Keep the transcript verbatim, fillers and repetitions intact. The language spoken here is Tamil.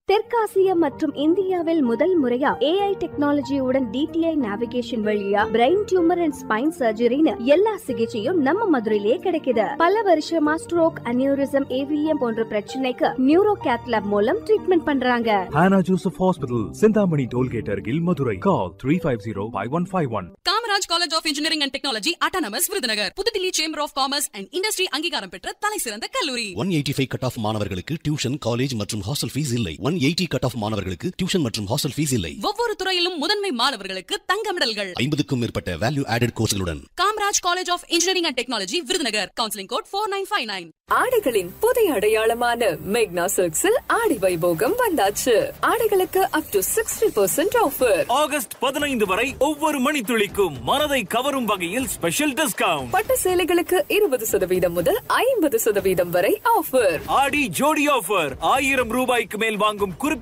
தெற்காசியா மற்றும் இந்தியாவில் முதல் முறையா ஏஐ டெக்னாலஜியுடன் டிடிஐ நேவிகேஷன் வழியா பிரெயின் டியூமர் அண்ட் ஸ்பைன் சர்ஜரின்னு எல்லா சிகிச்சையும் நம்ம மதுரையிலே கிடைக்குது. பல வருஷமா ஸ்ட்ரோக், அனியூரிசம், ஏவிஎம் போன்ற பிரச்சனைக்கு நியூரோ கேத்லாப் மூலம் ட்ரீட்மெண்ட் பண்றாங்க. Hannah Joseph Hospital, Sindhamani Tollgate அருகில் Madurai. Call three five zero five one five one. Kamaraj college of engineering and technology autonomous Virudhunagar. Pudhu Dilli chamber of commerce and industry அங்கீகாரம் பெற்ற தலைசிறந்த கல்லூரி. one eighty-five கட் ஆஃப் மாணவர்களுக்கு டியூஷன், காலேஜ் மற்றும் ஹாஸ்டல் ஃபீஸ் இல்லை. one eighty கட் ஆஃப் மாணவர்களுக்கு டியூஷன் மற்றும் ஹாஸ்டல் ஃபீஸ் இல்லை. ஒவ்வொரு துறையிலும் முதன்மை மாணவர்களுக்கு தங்க மெடல்கள். ஐம்பதுக்கும் மேற்பட்ட value added கோர்ஸ்களுடன் Kamaraj college of engineering and technology Virudhunagar. Counselling code four nine five nine. ஆடைகளின் புதிய அடையாளமான மேக்னா சில்க்ஸில் ஆடி வைபோகம் வந்தாச்சு. ஆடைகளுக்கு up to sixty percent offer. August பதினைந்து வரை ஒவ்வொரு மணித்துளிக்கும் மனதை கவரும் வகையில் ஸ்பெஷல் டிஸ்கவுண்ட். பட்டு சேலைகளுக்கு இருபது சதவீதம் முதல் ஐம்பது சதவீதம் வரை ஆஃபர். ஆடி ஜோடி ஆஃபர். ஆயிரம் ரூபாய்க்கு மேல் வாங்கும் குறிப்பிட்ட